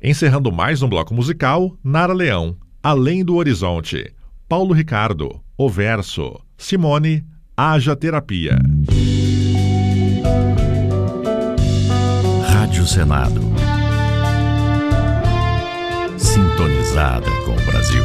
Encerrando mais um bloco musical, Nara Leão, Além do Horizonte, Paulo Ricardo, O Verso, Simone, Haja Terapia. Rádio Senado. Sintonizada com o Brasil.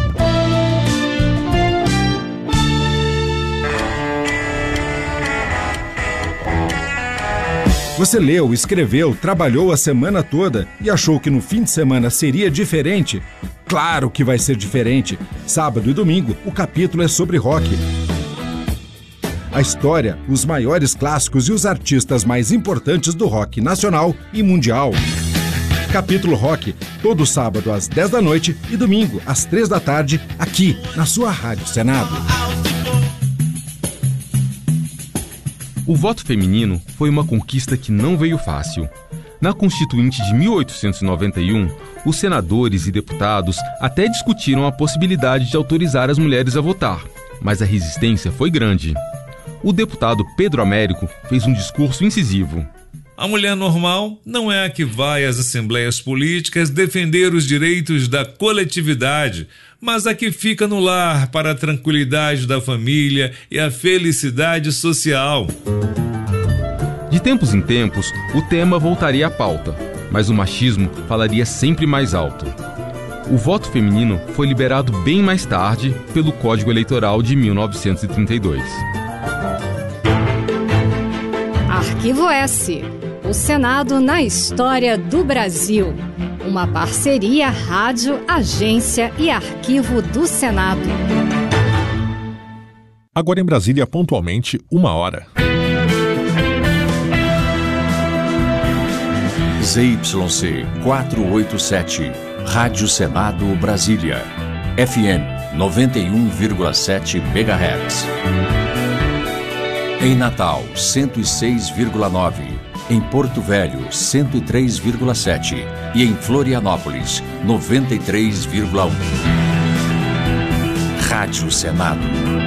Você leu, escreveu, trabalhou a semana toda e achou que no fim de semana seria diferente? Claro que vai ser diferente. Sábado e domingo, o capítulo é sobre rock. A história, os maiores clássicos e os artistas mais importantes do rock nacional e mundial. Capítulo Rock, todo sábado às 10 da noite e domingo às 3 da tarde, aqui na sua Rádio Senado. O voto feminino foi uma conquista que não veio fácil. Na Constituinte de 1891, os senadores e deputados até discutiram a possibilidade de autorizar as mulheres a votar, mas a resistência foi grande. O deputado Pedro Américo fez um discurso incisivo. A mulher normal não é a que vai às assembleias políticas defender os direitos da coletividade, mas a que fica no lar para a tranquilidade da família e a felicidade social. De tempos em tempos, o tema voltaria à pauta, mas o machismo falaria sempre mais alto. O voto feminino foi liberado bem mais tarde pelo Código Eleitoral de 1932. Arquivo S. O Senado na história do Brasil. Uma parceria Rádio, Agência e Arquivo do Senado. Agora em Brasília, pontualmente, 1h. ZYC 487, Rádio Senado Brasília, FM 91,7 MHz. Em Natal, 106,9. Em Porto Velho, 103,7. E em Florianópolis, 93,1. Rádio Senado.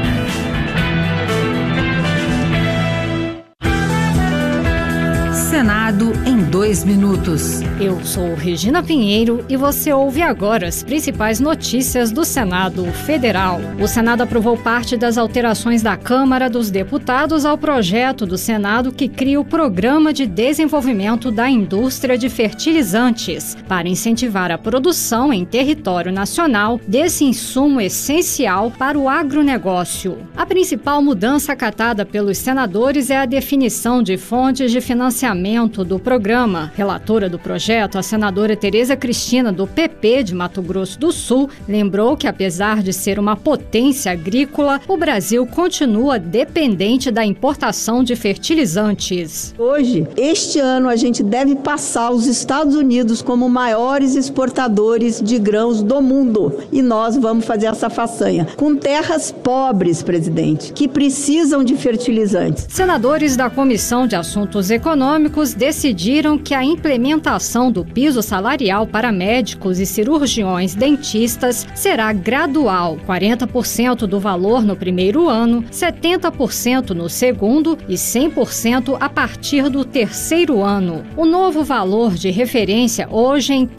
Senado em 2 minutos. Eu sou Regina Pinheiro e você ouve agora as principais notícias do Senado Federal. O Senado aprovou parte das alterações da Câmara dos Deputados ao projeto do Senado que cria o Programa de Desenvolvimento da Indústria de Fertilizantes para incentivar a produção em território nacional desse insumo essencial para o agronegócio. A principal mudança acatada pelos senadores é a definição de fontes de financiamento do programa. Relatora do projeto, a senadora Tereza Cristina, do PP de Mato Grosso do Sul, lembrou que, apesar de ser uma potência agrícola, o Brasil continua dependente da importação de fertilizantes. Hoje, este ano, a gente deve passar os Estados Unidos como maiores exportadores de grãos do mundo. E nós vamos fazer essa façanha. Com terras pobres, presidente, que precisam de fertilizantes. Senadores da Comissão de Assuntos Econômicos decidiram que a implementação do piso salarial para médicos e cirurgiões dentistas será gradual, 40% do valor no primeiro ano, 70% no segundo e 100% a partir do terceiro ano. O novo valor de referência, hoje em R$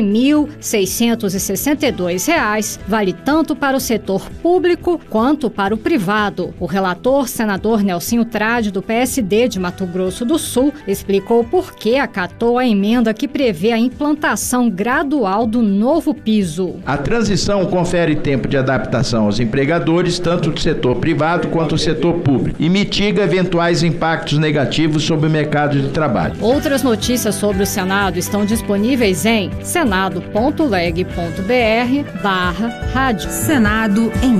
13.662, vale tanto para o setor público quanto para o privado. O relator, senador Nelsinho Trade, do PSD de Mato Grosso do Sul, explicou por que acatou a emenda que prevê a implantação gradual do novo piso. A transição confere tempo de adaptação aos empregadores, tanto do setor privado quanto do setor público, e mitiga eventuais impactos negativos sobre o mercado de trabalho. Outras notícias sobre o Senado estão disponíveis em senado.leg.br/rádio. Senado em